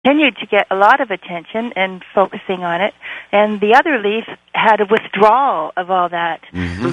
continued to get a lot of attention and focusing on it, and the other leaf had a withdrawal of all that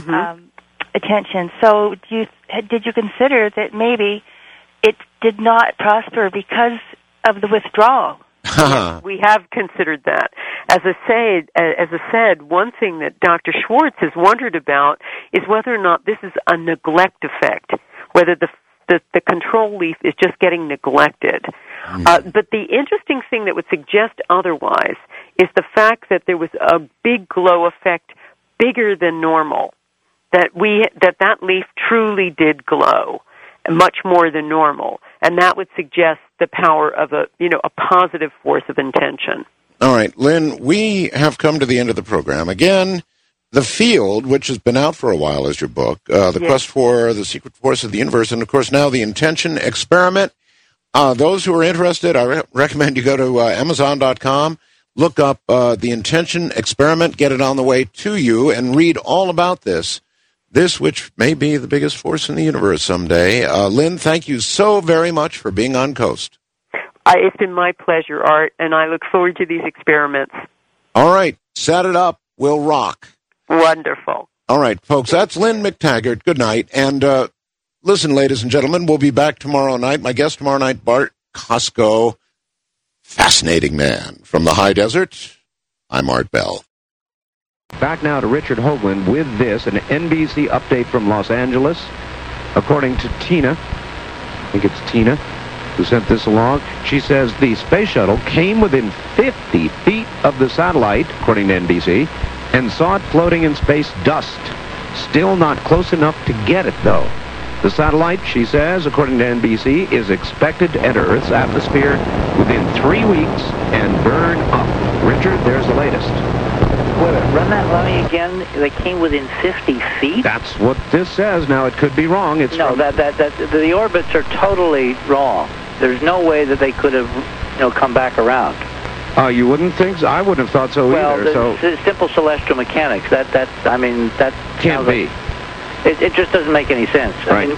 attention. So did you consider that maybe it did not prosper because of the withdrawal? Yes, we have considered that. As I said, one thing that Dr. Schwartz has wondered about is whether or not this is a neglect effect, whether the control leaf is just getting neglected. But the interesting thing that would suggest otherwise is the fact that there was a big glow effect, bigger than normal, that leaf truly did glow much more than normal, and that would suggest the power of a positive force of intention. All right, Lynn, we have come to the end of the program. Again, The Field, which has been out for a while, is your book, The Quest for the Secret Force of the Universe, and, of course, now The Intention Experiment. Those who are interested, I recommend you go to Amazon.com, look up The Intention Experiment, get it on the way to you, and read all about this which may be the biggest force in the universe someday. Lynn, thank you so very much for being on Coast. It's been my pleasure, Art, and I look forward to these experiments. All right, set it up. We'll rock. Wonderful. All right, folks, that's Lynn McTaggart. Good night. And listen, ladies and gentlemen, we'll be back tomorrow night. My guest tomorrow night, Bart Costco. Fascinating man from the high desert. I'm Art Bell. Back now to Richard Hoagland with this, an NBC update from Los Angeles. According to Tina, I think it's Tina who sent this along, she says the space shuttle came within 50 feet of the satellite, according to NBC, and saw it floating in space dust. Still not close enough to get it, though. The satellite, she says, according to NBC, is expected to enter Earth's atmosphere within 3 weeks and burn up. Richard, there's the latest. Wait, run that by me again. They came within 50 feet? That's what this says. Now, it could be wrong. It's no, the orbits are totally wrong. There's no way that they could have, come back around. You wouldn't think so? I wouldn't have thought so either. Well, simple celestial mechanics. That can't be. It just doesn't make any sense. Right.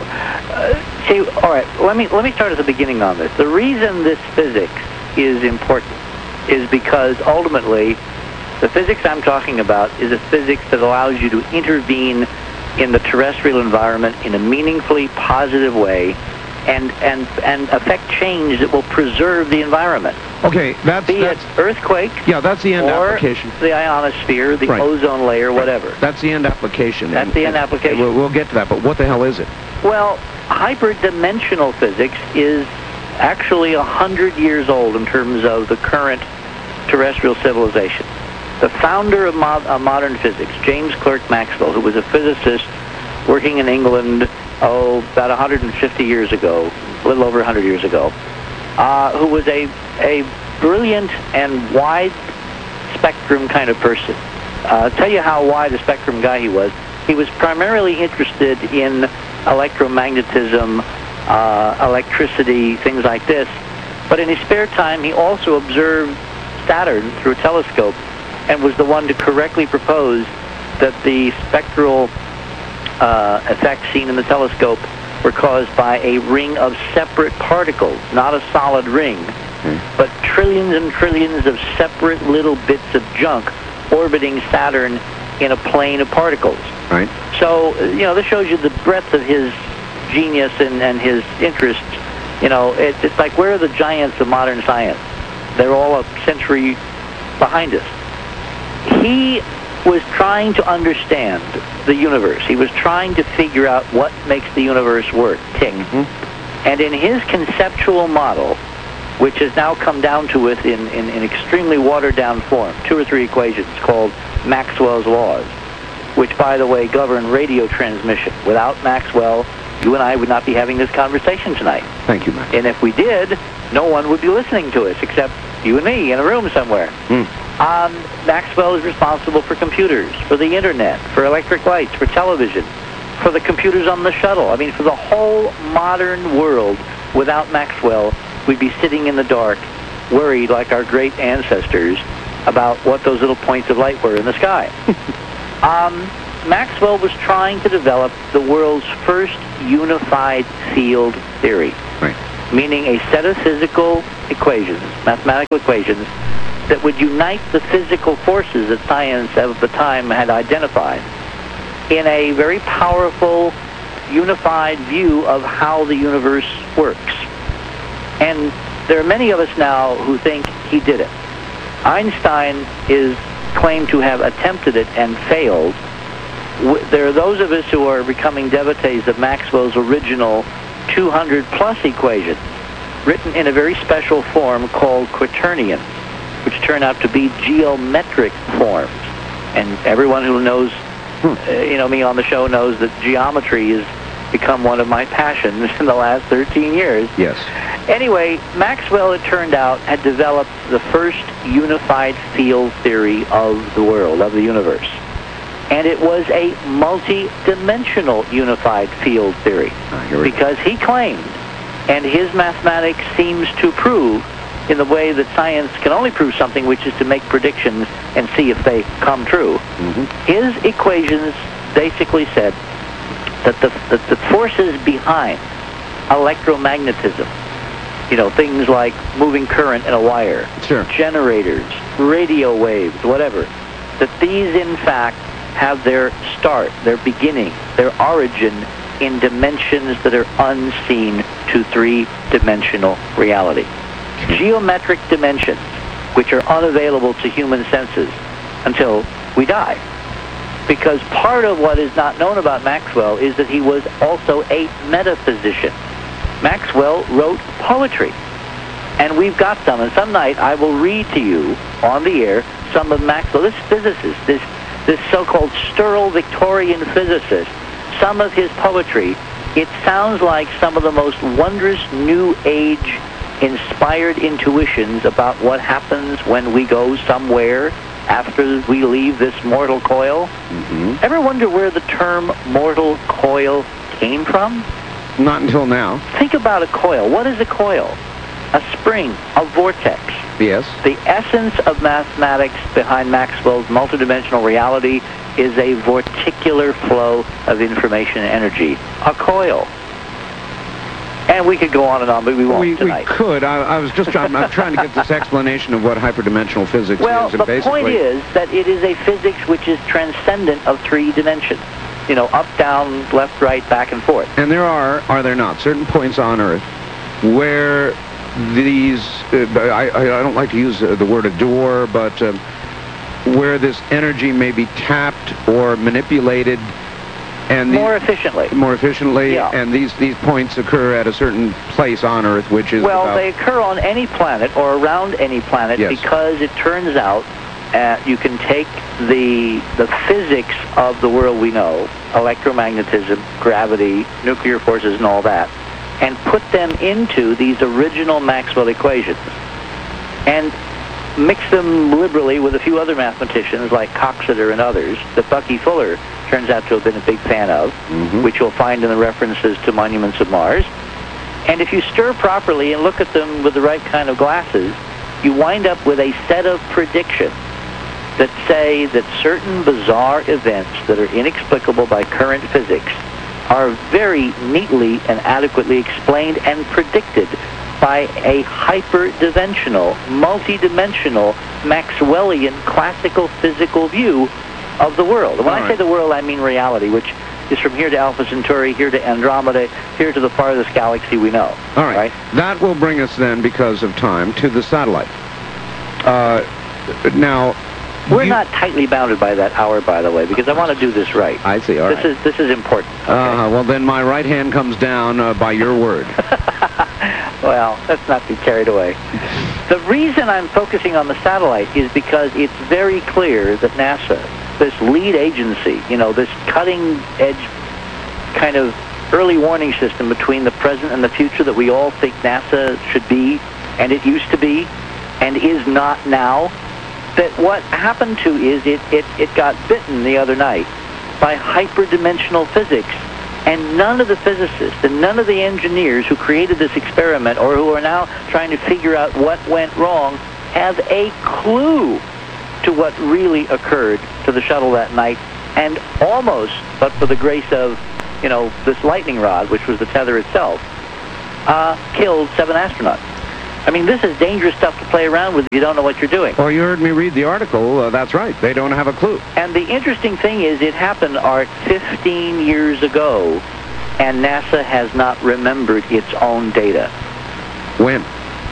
All right. Let me start at the beginning on this. The reason this physics is important is because ultimately, the physics I'm talking about is a physics that allows you to intervene in the terrestrial environment in a meaningfully positive way and affect change that will preserve the environment. Okay, that's earthquake. Yeah, that's the end application. The ionosphere, the ozone layer, whatever. That's the end application. That's the end application. We'll get to that, but what the hell is it? Well, hyperdimensional physics is actually 100 years old in terms of the current terrestrial civilization. The founder of modern physics, James Clerk Maxwell, who was a physicist working in England, about 150 years ago, a little over 100 years ago, who was a brilliant and wide spectrum kind of person. I'll tell you how wide a spectrum guy he was. He was primarily interested in electromagnetism, electricity, things like this. But in his spare time, he also observed Saturn through a telescope and was the one to correctly propose that the spectral effects seen in the telescope were caused by a ring of separate particles, not a solid ring, but trillions and trillions of separate little bits of junk orbiting Saturn in a plane of particles. Right. So, this shows you the breadth of his genius and his interests. It's like, where are the giants of modern science? They're all a century behind us. He was trying to understand the universe. He was trying to figure out what makes the universe work, tick. And in his conceptual model, which has now come down to us in extremely watered-down form, 2 or 3 equations called Maxwell's laws, which, by the way, govern radio transmission. Without Maxwell, you and I would not be having this conversation tonight. Thank you, Max. And if we did, no one would be listening to us except you and me in a room somewhere. Maxwell is responsible for computers, for the internet, for electric lights, for television, for the computers on the shuttle. I mean, for the whole modern world. Without Maxwell, we'd be sitting in the dark, worried like our great ancestors about what those little points of light were in the sky. Maxwell was trying to develop the world's first unified field theory, right, meaning a set of physical equations, mathematical equations, that would unite the physical forces that science of the time had identified in a very powerful, unified view of how the universe works. And there are many of us now who think he did it. Einstein is claimed to have attempted it and failed. There are those of us who are becoming devotees of Maxwell's original 200-plus equations, written in a very special form called quaternions, which turn out to be geometric forms. And everyone who knows, me on the show knows that geometry has become one of my passions in the last 13 years. Yes. Anyway, Maxwell, it turned out, had developed the first unified field theory of the world, of the universe. And it was a multi-dimensional unified field theory. Because he claimed, and his mathematics seems to prove, in the way that science can only prove something, which is to make predictions and see if they come true. His equations basically said that the forces behind electromagnetism, things like moving current in a wire, generators, radio waves, whatever, that these in fact have their start, their beginning, their origin in dimensions that are unseen to three-dimensional reality. Geometric dimensions, which are unavailable to human senses until we die. Because part of what is not known about Maxwell is that he was also a metaphysician. Maxwell wrote poetry. And we've got some. And some night I will read to you on the air some of Maxwell, this physicist, this so-called sterile Victorian physicist, some of his poetry. It sounds like some of the most wondrous New Age inspired intuitions about what happens when we go somewhere after we leave this mortal coil. Ever wonder where the term mortal coil came from? Not until now. Think about a coil. What is a coil? A spring, a vortex. Yes. The essence of mathematics behind Maxwell's multidimensional reality is a vorticular flow of information and energy. A coil. And we could go on and on, but we won't tonight. We could. I was just trying to get this explanation of what hyperdimensional physics is. Well, the point is that it is a physics which is transcendent of three dimensions. Up, down, left, right, back, and forth. And there are there not, certain points on Earth where these, I don't like to use the word adore, but where this energy may be tapped or manipulated and more efficiently, yeah. And these points occur at a certain place on Earth, which is they occur on any planet or around any planet. Yes. Because it turns out you can take the physics of the world we know, electromagnetism, gravity, nuclear forces, and all that, and put them into these original Maxwell equations, and mix them liberally with a few other mathematicians like Coxeter and others that Bucky Fuller turns out to have been a big fan of, which you'll find in the references to Monuments of Mars. And if you stir properly and look at them with the right kind of glasses, you wind up with a set of predictions that say that certain bizarre events that are inexplicable by current physics are very neatly and adequately explained and predicted by a hyperdimensional, multidimensional, Maxwellian classical physical view of the world. And when I say the world, I mean reality, which is from here to Alpha Centauri, here to Andromeda, here to the farthest galaxy we know. All right. That will bring us then, because of time, to the satellite. Now, we're not tightly bounded by that hour, by the way, because I want to do this right. I see. All right. This is important. Okay. Well, then my right hand comes down by your word. Well, let's not be carried away. The reason I'm focusing on the satellite is because it's very clear that NASA, this lead agency, this cutting-edge kind of early warning system between the present and the future that we all think NASA should be, and it used to be, and is not now, that what happened to is it got bitten the other night by hyperdimensional physics. And none of the physicists and none of the engineers who created this experiment or who are now trying to figure out what went wrong have a clue to what really occurred to the shuttle that night, and almost, but for the grace of, this lightning rod, which was the tether itself, killed 7 astronauts. I mean, this is dangerous stuff to play around with if you don't know what you're doing. Well, you heard me read the article. That's right. They don't have a clue. And the interesting thing is it happened, Art, 15 years ago, and NASA has not remembered its own data. When?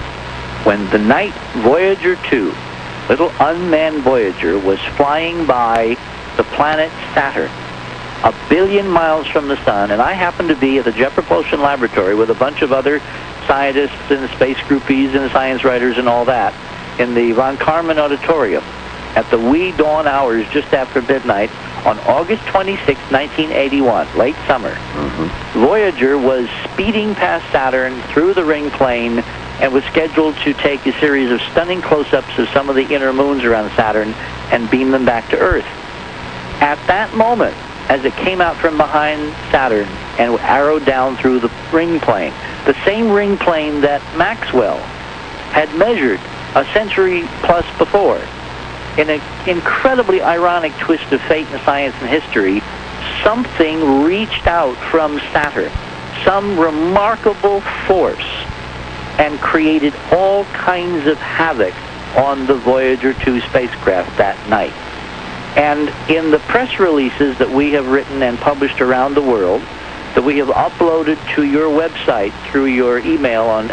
When the night Voyager 2, little unmanned Voyager, was flying by the planet Saturn, 1 billion miles from the sun, and I happened to be at the Jet Propulsion Laboratory with a bunch of other scientists and space groupies and science writers and all that in the Von Karman Auditorium at the wee dawn hours just after midnight on August 26, 1981, late summer. Voyager was speeding past Saturn through the ring plane and was scheduled to take a series of stunning close-ups of some of the inner moons around Saturn and beam them back to Earth. At that moment, as it came out from behind Saturn and arrowed down through the ring plane, the same ring plane that Maxwell had measured a century plus before. In an incredibly ironic twist of fate and science and history, something reached out from Saturn, some remarkable force, and created all kinds of havoc on the Voyager 2 spacecraft that night. And in the press releases that we have written and published around the world, that we have uploaded to your website through your email on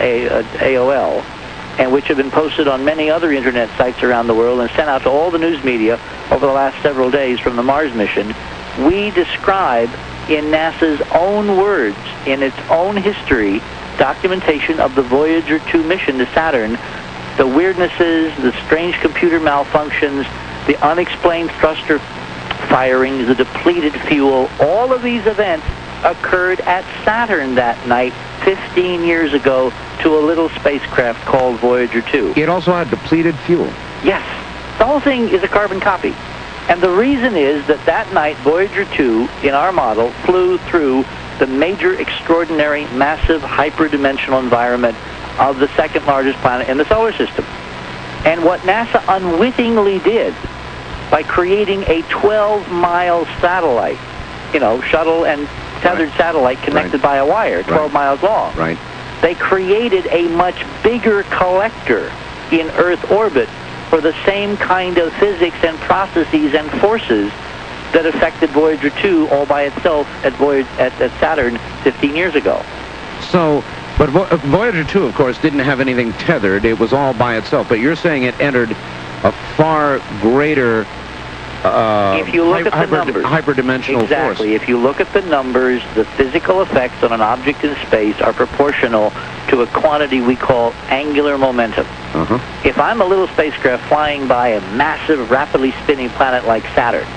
AOL, and which have been posted on many other internet sites around the world and sent out to all the news media over the last several days from the Mars mission, we describe in NASA's own words, in its own history, documentation of the Voyager 2 mission to Saturn, the weirdnesses, the strange computer malfunctions, the unexplained thruster firings, the depleted fuel. All of these events occurred at Saturn that night 15 years ago to a little spacecraft called Voyager 2. It also had depleted fuel. Yes. The whole thing is a carbon copy. And the reason is that that night Voyager 2, in our model, flew through the major, extraordinary, massive, hyperdimensional environment of the second largest planet in the solar system. And what NASA unwittingly did by creating a 12-mile satellite, shuttle and tethered satellite connected by a wire, 12 miles long. Right. They created a much bigger collector in Earth orbit for the same kind of physics and processes and forces that affected Voyager 2 all by itself at Saturn 15 years ago. So, but Voyager 2, of course, didn't have anything tethered. It was all by itself. But you're saying it entered a far greater if you look at the numbers, hyperdimensional force. Exactly. If you look at the numbers, the physical effects on an object in space are proportional to a quantity we call angular momentum. If I'm a little spacecraft flying by a massive, rapidly spinning planet like Saturn,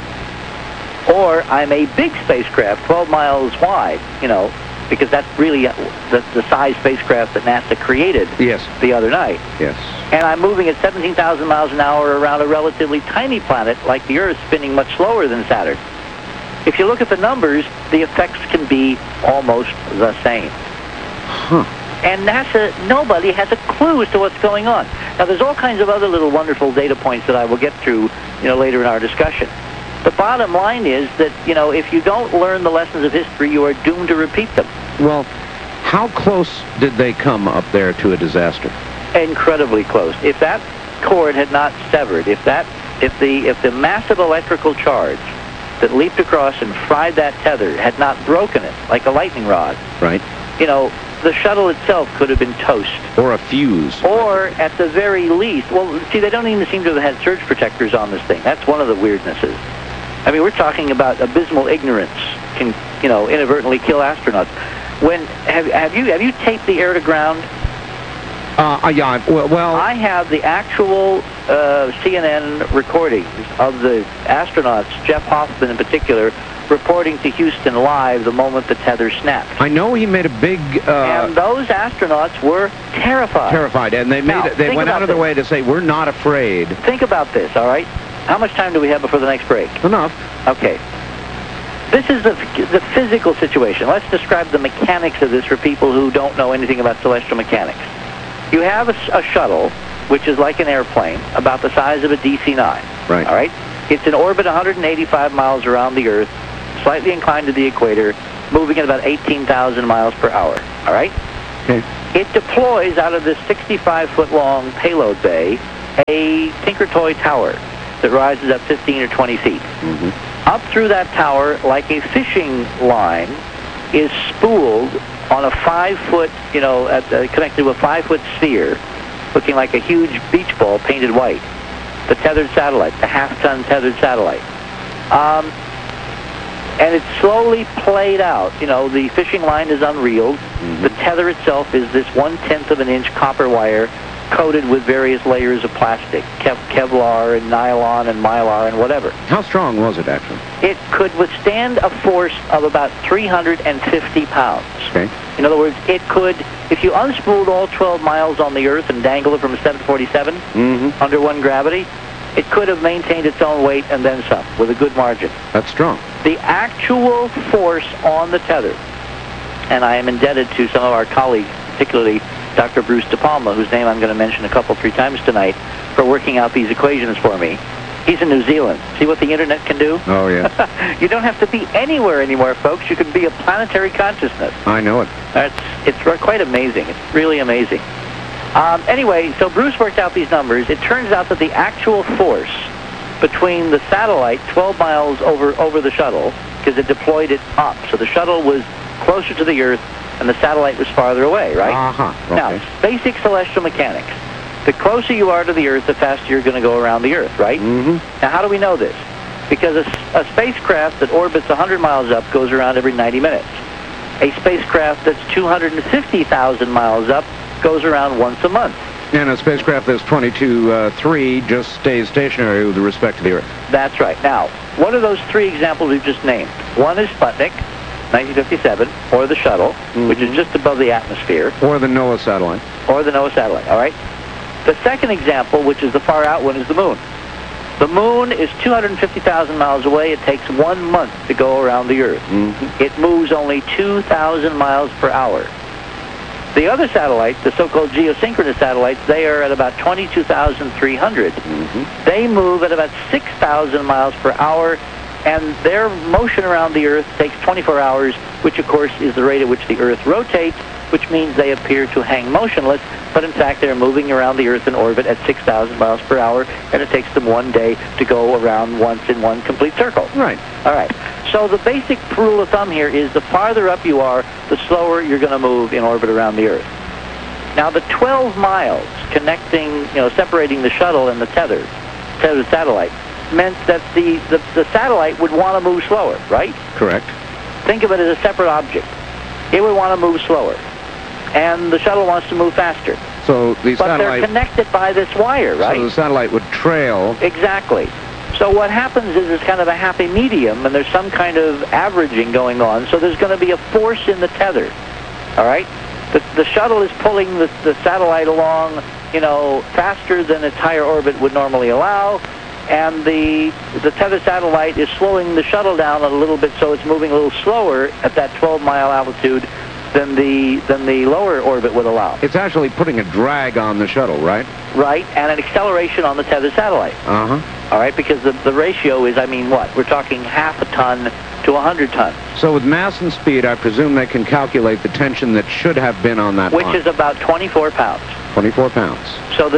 or I'm a big spacecraft, 12 miles wide, because that's really the size spacecraft that NASA created the other night. Yes. And I'm moving at 17,000 miles an hour around a relatively tiny planet like the Earth, spinning much slower than Saturn. If you look at the numbers, the effects can be almost the same. And NASA, nobody has a clue as to what's going on. Now, there's all kinds of other little wonderful data points that I will get through, later in our discussion. The bottom line is that, if you don't learn the lessons of history, you are doomed to repeat them. Well, how close did they come up there to a disaster? Incredibly close. If that cord had not severed, if the massive electrical charge that leaped across and fried that tether had not broken it like a lightning rod, right? The shuttle itself could have been toast. Or a fuse. Or, at the very least, they don't even seem to have had surge protectors on this thing. That's one of the weirdnesses. I mean, we're talking about abysmal ignorance can, inadvertently kill astronauts. Have you taped the air to ground? Yeah. Well, I have the actual CNN recordings of the astronauts, Jeff Hoffman in particular, reporting to Houston live the moment the tether snapped. I know he made a big... and those astronauts were terrified. Terrified, and they went out of their way to say, we're not afraid. Think about this, all right? How much time do we have before the next break? Enough. Okay. This is the physical situation. Let's describe the mechanics of this for people who don't know anything about celestial mechanics. You have a shuttle, which is like an airplane, about the size of a DC-9. Right. All right? It's in orbit 185 miles around the Earth, slightly inclined to the equator, moving at about 18,000 miles per hour. All right? Okay. It deploys out of this 65-foot-long payload bay a Tinker Toy tower that rises up 15 or 20 feet. Mm-hmm. Up through that tower, like a fishing line, is spooled on a 5-foot, connected to a 5-foot sphere, looking like a huge beach ball painted white. The tethered satellite, the half-ton tethered satellite. And it's slowly played out. The fishing line is unreeled. Mm-hmm. The tether itself is this 1/10 of an inch copper wire coated with various layers of plastic, Kevlar and nylon and mylar and whatever. How strong was it, actually? It could withstand a force of about 350 pounds. Okay. In other words, it could, if you unspooled all 12 miles on the Earth and dangled it from a 747 Mm-hmm. under one gravity, it could have maintained its own weight and then some, with a good margin. That's strong. The actual force on the tether, and I am indebted to some of our colleagues, particularly Dr. Bruce De Palma, whose name I'm going to mention a couple, 3 times tonight, for working out these equations for me. He's in New Zealand. See what the Internet can do? Oh, yeah. You don't have to be anywhere anymore, folks. You can be a planetary consciousness. I know it. It's quite amazing. It's really amazing. Anyway, so Bruce worked out these numbers. It turns out that the actual force between the satellite 12 miles over the shuttle, because it deployed it up, so the shuttle was closer to the Earth and the satellite was farther away, right? Uh-huh. Okay. Now, basic celestial mechanics. The closer you are to the Earth, the faster you're going to go around the Earth, right? Mm-hmm. Now, how do we know this? Because a spacecraft that orbits 100 miles up goes around every 90 minutes. A spacecraft that's 250,000 miles up goes around once a month. And a spacecraft that's 22.3 just stays stationary with respect to the Earth. That's right. Now, what are those 3 examples we've just named? One is Sputnik, 1957, or the shuttle, which is just above the atmosphere. Or the NOAA satellite. Or the NOAA satellite, all right? The second example, which is the far out one, is the moon. The moon is 250,000 miles away. It takes 1 month to go around the Earth. Mm-hmm. It moves only 2,000 miles per hour. The other satellites, the so-called geosynchronous satellites, they are at about 22,300. Mm-hmm. They move at about 6,000 miles per hour, and their motion around the Earth takes 24 hours, which, of course, is the rate at which the Earth rotates, which means they appear to hang motionless, but in fact they're moving around the Earth in orbit at 6,000 miles per hour, and it takes them 1 day to go around once in one complete circle. Right. All right. So the basic rule of thumb here is the farther up you are, the slower you're going to move in orbit around the Earth. Now, the 12 miles connecting, separating the shuttle and the tethered satellite meant that the satellite would want to move slower, right? Correct. Think of it as a separate object. It would want to move slower, and the shuttle wants to move faster. So the But satellite... they're connected by this wire, right? So the satellite would trail... Exactly. So what happens is it's kind of a happy medium, and there's some kind of averaging going on, so there's going to be a force in the tether, all right? The shuttle is pulling the satellite along, faster than its higher orbit would normally allow, and the tethered satellite is slowing the shuttle down a little bit, so it's moving a little slower at that 12-mile altitude than the lower orbit would allow. It's actually putting a drag on the shuttle, right? Right, and an acceleration on the tethered satellite. Uh-huh. All right, because the ratio is, what? We're talking half a ton to 100 tons. So with mass and speed, I presume they can calculate the tension that should have been on that Which line. is about 24 pounds. 24 pounds. So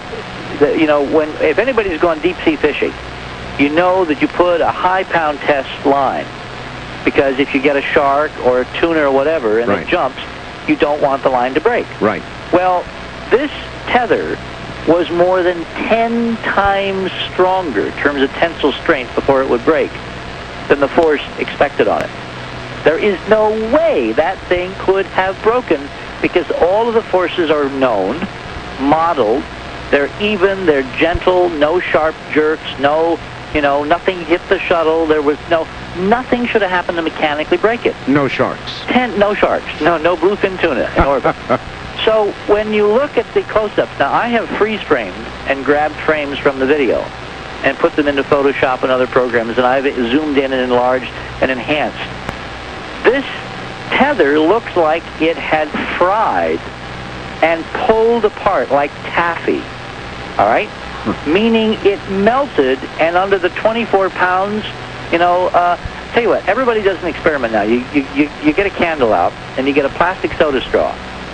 if anybody's gone deep sea fishing, you know that you put a high pound test line, because if you get a shark or a tuna or whatever and Right. it jumps, you don't want the line to break. Right. Well, this tether was more than 10 times stronger in terms of tensile strength before it would break than the force expected on it. There is no way that thing could have broken, because all of the forces are known, modeled, they're even, they're gentle, no sharp jerks, nothing hit the shuttle, nothing should have happened to mechanically break it. No sharks. No sharks, no bluefin tuna in orbit. So when you look at the close-ups, now I have freeze-framed and grabbed frames from the video and put them into Photoshop and other programs, and I've zoomed in and enlarged and enhanced. This tether looks like it had fried and pulled apart like taffy, all right? Meaning it melted, and under the 24 pounds, tell you what, everybody does an experiment now. You get a candle out, and you get a plastic soda straw,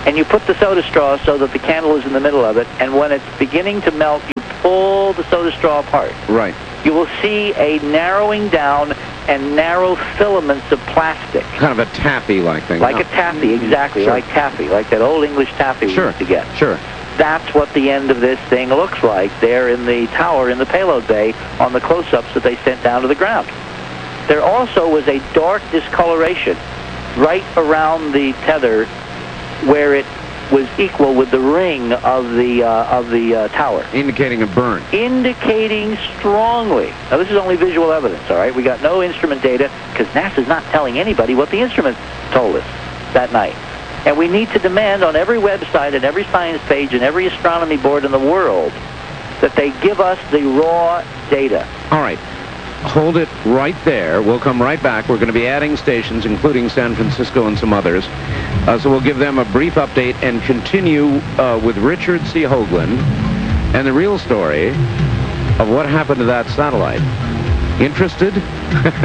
and you put the soda straw so that the candle is in the middle of it, and when it's beginning to melt, you pull the soda straw apart. Right. You will see a narrowing down and narrow filaments of plastic. Kind of a taffy-like thing. Like a taffy, exactly, Sure. like taffy, like that old English taffy we used to get. Sure. That's what the end of this thing looks like there in the tower in the payload bay on the close-ups that they sent down to the ground. There also was a dark discoloration right around the tether where it was equal with the ring of the tower. Indicating a burn. Indicating strongly. Now, this is only visual evidence, all right? We got no instrument data because NASA's not telling anybody what the instruments told us that night. And we need to demand on every website and every science page and every astronomy board in the world that they give us the raw data. All right. Hold it right there. We'll come right back. We're going to be adding stations, including San Francisco and some others. So we'll give them a brief update and continue with Richard C. Hoagland and the real story of what happened to that satellite. Interested?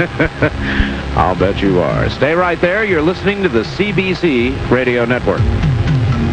I'll bet you are. Stay right there. You're listening to the CBC Radio Network.